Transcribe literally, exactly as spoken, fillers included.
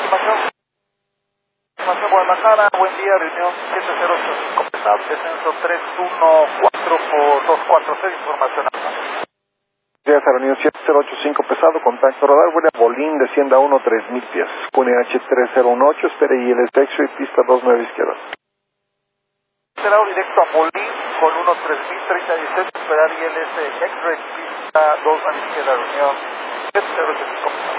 información. Información Guadalajara, buen día, reunión siete cero ocho cinco pesado, descenso tres uno cuatro por dos cuatro seis, información. Días a reunión siete cero ocho cinco pesado, contacto radar, vuela Bolín, descienda uno tres mil pies. Q N H tres cero uno ocho, espere I L T X y pista dos nueve izquierda. Será directo a Bolín con uno tres mil treinta y seis, esperar I L S X-Ray, pista dos nueve izquierda, reunión siete cero ocho cinco pesado.